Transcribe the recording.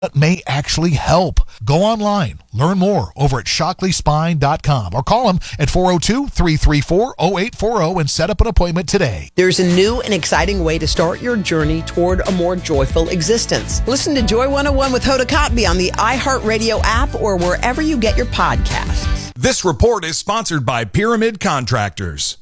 that may actually help. Go online, learn more over at ShockleySpine.com or call them at 402-334-0840 and set up an appointment today. There's a new and exciting way to start your journey toward a more joyful existence. Listen to Joy 101 with Hoda Kotb on the iHeartRadio app or wherever you get your podcasts. This report is sponsored by Pyramid Contractors.